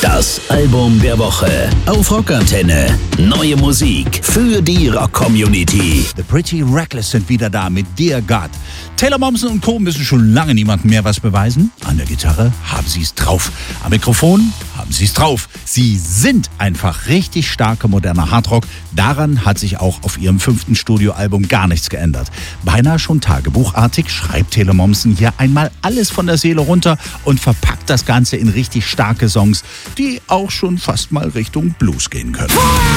Das Album der Woche auf Rockantenne. Neue Musik für die Rock-Community. The Pretty Reckless sind wieder da mit Dear God. Taylor Momsen und Co. müssen schon lange niemandem mehr was beweisen. An der Gitarre haben sie es drauf. Am Mikrofon haben sie es drauf. Sie sind einfach richtig starke moderne Hardrock. Daran hat sich auch auf ihrem 5. Studioalbum gar nichts geändert. Beinahe schon tagebuchartig schreibt Taylor Momsen hier einmal alles von der Seele runter und verpackt das Ganze in richtig starke Songs, die auch schon fast mal Richtung Blues gehen können.